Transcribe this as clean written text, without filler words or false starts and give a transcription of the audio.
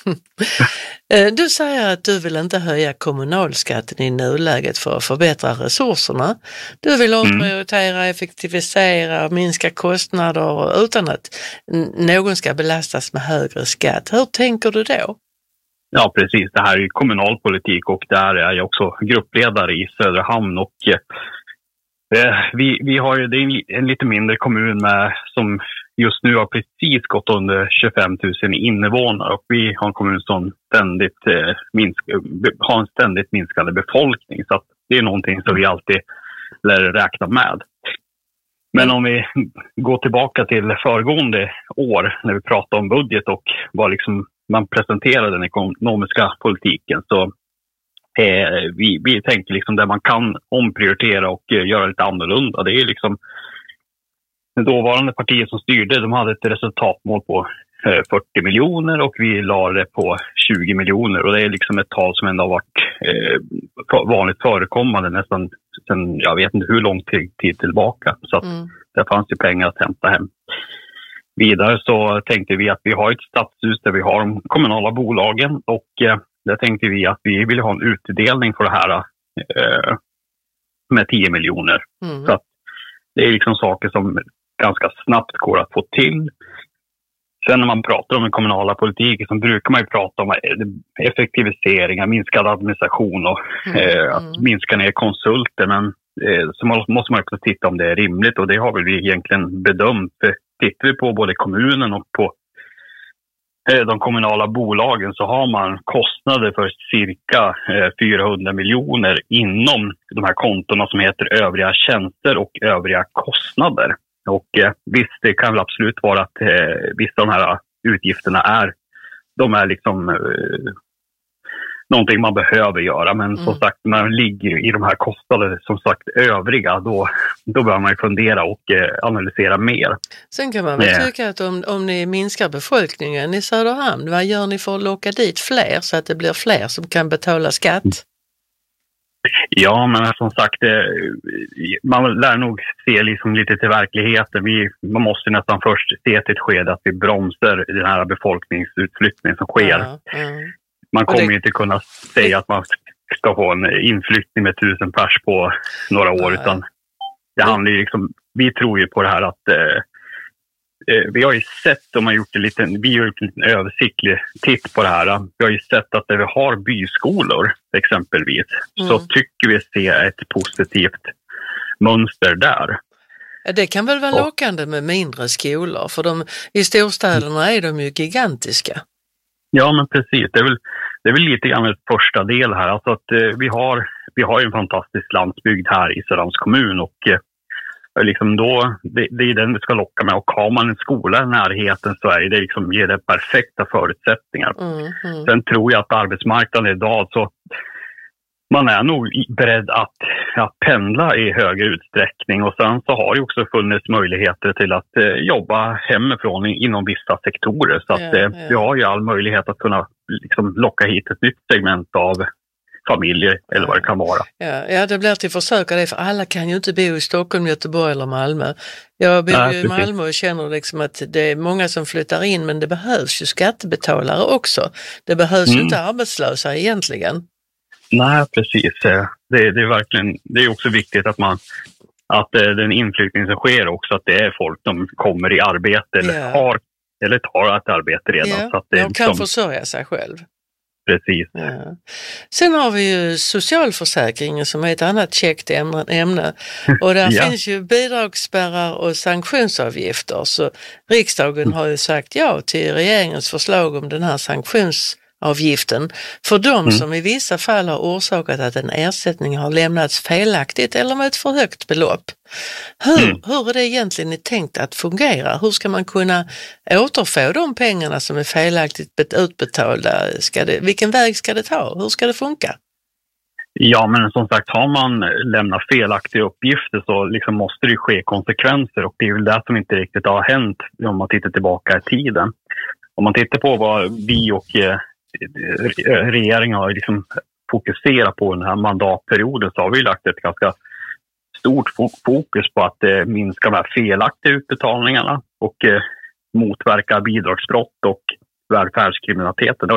Du säger att du vill inte höja kommunalskatten i nuläget för att förbättra resurserna. Du vill omprioritera, effektivisera, minska kostnader utan att någon ska belastas med högre skatt. Hur tänker du då? Ja, precis. Det här är kommunalpolitik och där är jag också gruppledare i Söderhamn och vi har ju, det är en lite mindre kommun som just nu har precis gått under 25 000 invånare och vi har en kommun som har en ständigt minskande befolkning, så att det är någonting som vi alltid lär räkna med. Men om vi går tillbaka till föregående år när vi pratade om budget och vad liksom man presenterade den ekonomiska politiken, så vi tänker liksom där man kan omprioritera och göra lite annorlunda. Det är liksom det dåvarande partiet som styrde, de hade ett resultatmål på 40 miljoner och vi la det på 20 miljoner och det är liksom ett tal som ändå har varit vanligt förekommande nästan sen, jag vet inte hur lång tid tillbaka, så att där fanns ju pengar att hämta hem. Vidare så tänkte vi att vi har ett stadshus där vi har de kommunala bolagen och där tänkte vi att vi ville ha en utdelning för det här med 10 miljoner. Så att det är liksom saker som ganska snabbt går att få till. Sen när man pratar om den kommunala politiken så brukar man ju prata om effektiviseringar, minskad administration och att minska ner konsulter. Men så måste man också titta om det är rimligt och det har väl vi egentligen bedömt. Tittar vi på både kommunen och på de kommunala bolagen så har man kostnader för cirka 400 miljoner inom de här kontona som heter övriga tjänster och övriga kostnader. Och visst, det kan väl absolut vara att vissa av de här utgifterna är liksom någonting man behöver göra. Men som sagt, när man ligger i de här kostnaderna, som sagt övriga, då bör man ju fundera och analysera mer. Sen kan man väl tycka att om ni minskar befolkningen i Söderhamn, vad gör ni för att locka dit fler så att det blir fler som kan betala skatt? Ja, men som sagt, man lär nog se liksom lite till verkligheten. Man måste nästan först se till ett skede att vi bromsar den här befolkningsutflyttningen som sker. Man kommer ju inte kunna säga att man ska få en inflyttning med 1000 pers på några år, utan det handlar ju liksom, vi tror ju på det här att vi har ju sett, vi har gjort en liten översiktlig titt på det här. Vi har ju sett att när vi har byskolor exempelvis så tycker vi se ett positivt mönster där. Det kan väl vara lockande med mindre skolor, för i storstäderna är de ju gigantiska. Ja, men precis. Det är väl lite grann ett första del här. Alltså att vi har ju en fantastisk landsbygd här i Söderhamns kommun och liksom det är den vi ska locka med. Och har man en skola i närheten så är det liksom, ger det perfekta förutsättningar. Sen tror jag att arbetsmarknaden idag, så man är nog beredd att pendla i högre utsträckning. Och sen så har det också funnits möjligheter till att jobba hemifrån inom vissa sektorer. Så att vi har ju all möjlighet att kunna liksom locka hit ett nytt segment av familjer eller vad det kan vara. Ja, det blir till försöka det, för alla kan ju inte bo i Stockholm, Göteborg eller Malmö. Jag bor ju i Malmö och känner liksom att det är många som flyttar in, men det behövs ju skattebetalare också. Det behövs ju inte arbetslösa egentligen. Nej, precis. Det är verkligen, det är också viktigt att den inflyttning som sker också, att det är folk som kommer i arbete eller tar ett arbete redan. Ja, så att det de kan försörja sig själv. Precis. Ja. Sen har vi ju socialförsäkringen som är ett annat käckt ämne. Och där finns ju bidragsspärrar och sanktionsavgifter. Så riksdagen har ju sagt ja till regeringens förslag om den här sanktionsavgiften för de som i vissa fall har orsakat att en ersättning har lämnats felaktigt eller med ett för högt belopp. Hur är det egentligen tänkt att fungera? Hur ska man kunna återfå de pengarna som är felaktigt utbetalda? Vilken väg ska det ta? Hur ska det funka? Ja, men som sagt, har man lämnat felaktiga uppgifter så liksom måste det ske konsekvenser, och det är väl det som inte riktigt har hänt om man tittar tillbaka i tiden. Om man tittar på vad vi och regeringen har liksom fokuserat på den här mandatperioden, så har vi lagt ett ganska stort fokus på att minska de här felaktiga utbetalningarna och motverka bidragsbrott och välfärdskriminaliteten.